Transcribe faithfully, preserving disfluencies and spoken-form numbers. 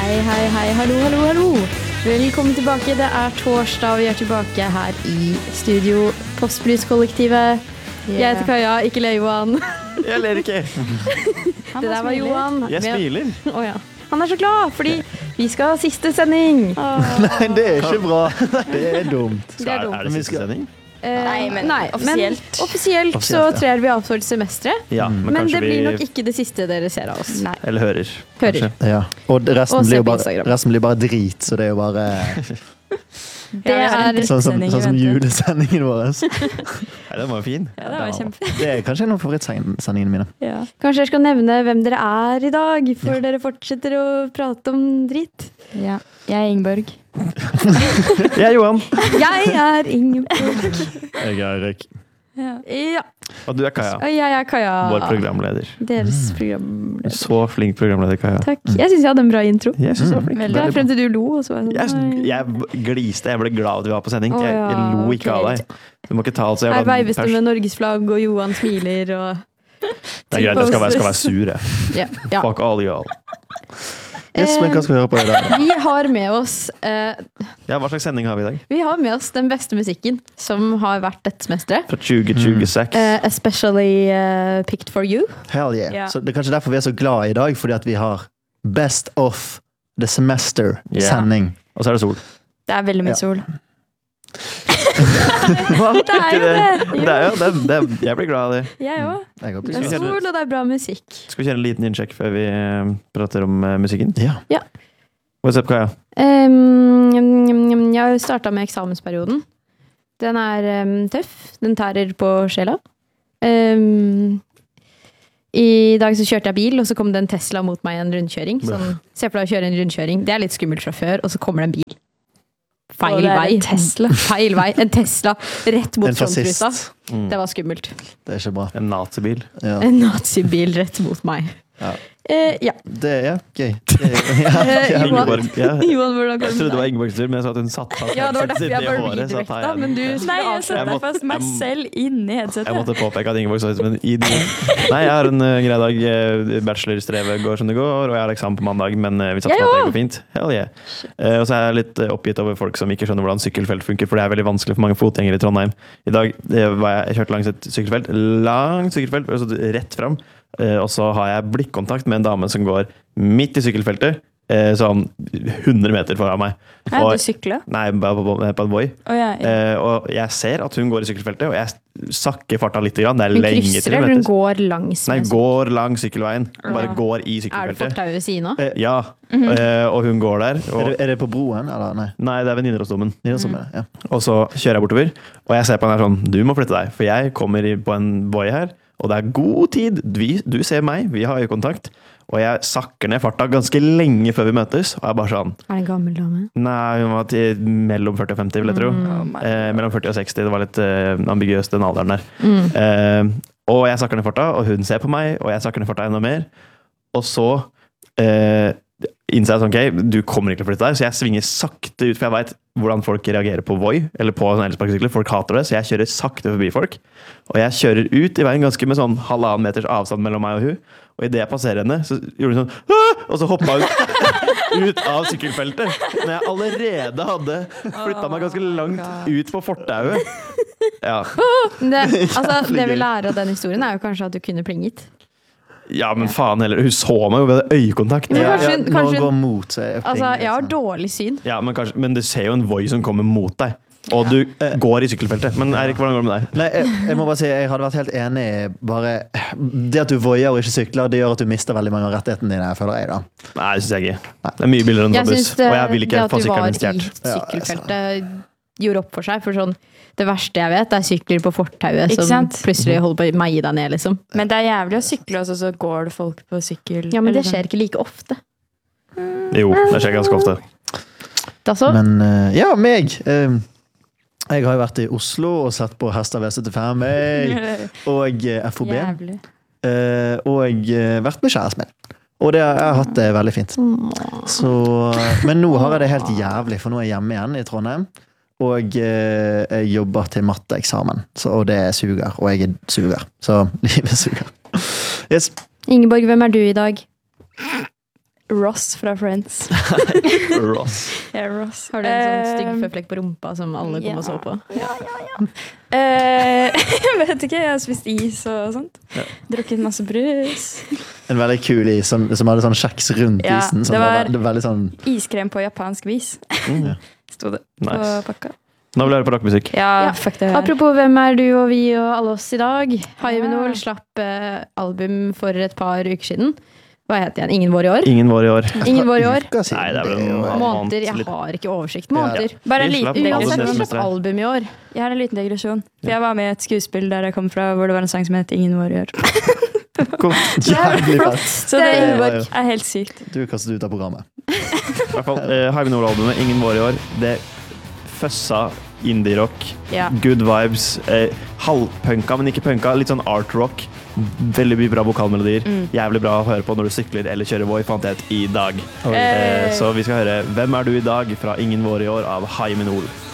Hei, hei, hei, hallo, hallo, hallo. Velkommen tilbake, det er torsdag, og vi er tilbake her i studio Postblues-kollektivet. Yeah. Jeg heter Kaja, ikke le Johan. Jeg ler ikke. Det der var Johan. Jeg smiler. Å oh, ja. Han er så glad, fordi vi skal ha siste sending. Oh. Nei, det er ikke bra. Det er dumt. Det er dumt. Er det siste sending? Nei, men nei, offisielt. Men offisielt, offisielt så trer vi av for semestret. Ja, men men det vi... blir nok ikke det siste dere ser av oss. Nei. Eller hører. Hører. Ja. Og resten, og blir jo bare, resten blir bare drit, så det er jo bare... Det er sånn som, sånn som julesendingen vår. Nei, den var jo fin. Ja, det var kjempefin. Det er kanskje en av favorittsendingene mine. Ja. Kanskje jeg skal nevne hvem dere er i dag, for ja. Dere fortsetter å prate om dritt. Ja, jeg er Ingeborg. Jeg er Johan. Jeg er Ingeborg. Jeg er Erik. Ja. Ja. Og du er Kaja. Og jeg er Kaja. Vår programleder. Deres programleder. Så flink programleder, Kaja. Takk. Jeg synes jeg hadde en bra intro. Jeg synes det var flink. Det er frem til du lo. Og så var jeg, sånn, jeg, jeg gliste, jeg ble glad at vi var på sending. Jeg, jeg lo ikke okay. av deg. Du må ikke ta alt så jeg Her veives det med Norges flagg, og Johan smiler, og... Det er greit, jeg skal være, skal være sure. Ja. Ja. Fuck all y'all. Yes, men hva skal vi høre på i dag? Vi har med oss uh, Ja, hva slags sending har vi i dag? Vi har med oss den beste musikken som har vært dette semesteret. Fra tjue tjueseks. uh, Especially uh, picked for you. Hell yeah. Yeah. Så det er kanskje derfor vi er så glad i dag, fordi at vi har Best of the Semester-sending. Yeah. Og så er det sol. Det er veldig mye ja. sol. Hva? Det er jo det. Det er jo det. det er, jeg blir glad av det. Jeg òg. Det er vi sol, og det er bra musikk. Skal vi kjøre en liten innsjekk før vi prater om uh, musikken? Ja. Ja. What's up, Kaja? Um, jeg har jo startet med eksamensperioden. Den er um, tøff. Den tærer på sjela. Um, I dag så kjørte jeg bil, og så kom det en Tesla mot meg i en rundkjøring. Sånn, se for deg å kjøre en rundkjøring. Det er litt skummelt fra før, og så kommer det en bil. Feil vei. Tesla. Feil vei. En Tesla rett mot frontruta. Mm. Det var skummelt. Det er ikke bra. En nazibil. Ja. En nazibil rett mot meg. Ja. Eh, ja. Det er gøy. Det er, ja, ja. Ingeborg, ja. Johan, hvordan går det? Jeg trodde det var Ingeborgs tur, men jeg så at hun satt fast. Ja, det var derfor jeg bare håret, redirrekta, men du Nei, jeg satte fast meg selv inn i headsetet. Jeg måtte påpeke at Ingeborg så ut som en idiot. Nei, jeg har en uh, grei dag. Bachelorstrevet går som det går, og jeg har eksamen på mandag, men uh, vi satser på at det går fint. Hell yeah. Uh, og så er jeg litt uh, oppgitt over folk som ikke skjønner hvordan sykkelfelt funker, for det er veldig vanskelig for mange fotgjengere i Trondheim. I dag uh, var jeg, jeg kjørte langs et sykkelfelt, langt sykkelfelt, og så rett frem. Uh, og så har jeg blikkontakt med en dame som går midt i sykkelfeltet, uh, sånn hundre meter foran meg. Hæ, du sykler? Nei, bare på, på, på en Voi. Oh, ja, ja. Uh, og jeg ser at hun går i sykkelfeltet, og jeg sakker farta litt. Grann. Det er hun lenge krysser, til eller hun går langs? Nei, går langs sykkelveien. Bare ja. Går i Er det sykkelfeltet. fortau ved siden av? Uh, ja, mm-hmm. uh, og hun går der. Og... Er, det, er det på broen, eller nei? Nei, det er ved Nidarosdomen. Nidarosdomen, ja. Og så kjører jeg bortover, og jeg ser på henne her sånn, du må flytte deg, for jeg kommer i, på en Voi her, og det er god tid. Du, du ser meg, vi har øyekontakt, og jeg sakker ned farta ganske lenge før vi møtes, og jeg bare sånn... Er det en gammel dame? Nei, hun var til mellom førti og femti, vil jeg tro. Mm. Eh, mellom førti og seksti, det var litt eh, ambiguøst den alderen der. Mm. Eh, og jeg sakker ned farta, og hun ser på meg, og jeg sakker ned farta enda mer. Og så eh, innser jeg sånn, ok, du kommer ikke til å flytte deg, så jeg svinger sakte ut, for jeg vet hvordan folk reagerer på Voi, eller på sånne elsparkesykler. Folk hater det, så jeg kjører sakte forbi folk. Og jeg kjører ut i veien ganske med sånn halvannen meters avstand mellom meg og hun. Og i det jeg passerer henne, så gjorde hun sånn Åh! Og så hoppet hun ut av sykkelfeltet. Når jeg allerede hadde flyttet meg ganske langt ut på fortauet. Ja. Det, altså, det vi lærer av den historien er jo kanskje at du kunne plinget. Ja, men faen heller. Hun så meg jo ved øyekontakt. Ja, Ja, kanskje, når kanskje, hun går mot, så er altså, jeg har dårlig syn. Ja, men, kanskje, men du ser jo en Voi som kommer mot deg. Og du går i sykkelfeltet. Men Erik, hvordan går det med deg? Nei, jeg, jeg må bare si, jeg hadde vært helt enig. Bare, det at du voier og ikke sykler, det gjør at du mister veldig mange av rettighetene dine, føler jeg da. Nei, det synes jeg ikke. Det er mye billigere enn Jeg buss. synes det, Og jeg vil ikke få sykkelen min det at stjert. du var i sykkelfeltet gjorde opp for seg, for sånn, det verste jeg vet er sykler på fortauet Ikke som sant? plutselig holder på å meie deg ned, liksom. Men det er jævlig å sykle, og så går det folk på sykkel. Ja, men det eller sånn. skjer ikke like ofte. Jo, det skjer ganske ofte. Da så? Men uh, ja, meg. Uh, jeg har jo vært i Oslo og sett på Hester V syttifem og uh, F O B. Jævlig. Uh, og uh, vært med kjæresten min. Og det, jeg har hatt det veldig fint. Så, men nå har jeg det helt jævlig, for nå er jeg hjemme igjen i Trondheim. Og eh, jeg jobber til matteeksamen, så, og det suger, og jeg er suger. Så livet suger. Yes. Ingeborg, hvem er du i dag? Ross fra Friends. Ross. Ja, Ross. Har du en sånn Eh, stygg føflekk på rumpa som alle kom ja. og så på? Eh, jeg vet ikke, jeg har spist is og sånt. Ja. Drukket masse brus. En veldig kul is som, som hadde sånn kjeks rundt Ja, isen. Som det var, var- veldig, veldig sånn Iskrem på japansk vis, Mm. sto det Nice. på pakka. Nå vil jeg høre på rockemusikk. Ja, Ja. fuck det. Apropos hvem er du og vi og alle oss i dag? Hymenol slapp eh, album for et par uker siden. Hva heter den? Ingen vår i år? Ingen vår i år. Ingen vår i år. Uka siden. Nei, det er vel en jo- måned. Måneder. Jeg litt- har ikke oversikt. Måneder. Bare en Vi liten slapp Uansett, album vi det har semesteret. slapp album i år. Jeg har en liten digresjon. For jeg var med i et skuespill der jeg kom fra, hvor det var en sang som het Ingen vår i år. Cool. Jævlig fett. Så Det er det Ingeborg. er helt sykt. Du er kastet ut av programmet. I hvert fall, uh, Hymenol-albumet Ingen vår i år, det føssa indie-rock, Ja. good vibes, eh, halvpunka, men ikke punka, litt sånn art-rock. Veldig mye bra vokalmelodier. Mm. Jævlig bra å høre på når du sykler eller kjører Voi, fant jeg ut i dag. Oi. Eh, så vi skal høre Hvem er du i dag? Fra Ingen vår i år av Hymenol.